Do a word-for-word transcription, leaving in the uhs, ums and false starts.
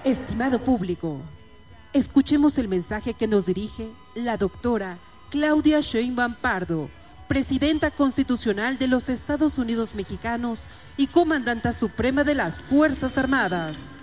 Estimado público, escuchemos el mensaje que nos dirige la doctora Claudia Sheinbaum Pardo, Presidenta Constitucional de los Estados Unidos Mexicanos y Comandanta Suprema de las Fuerzas Armadas.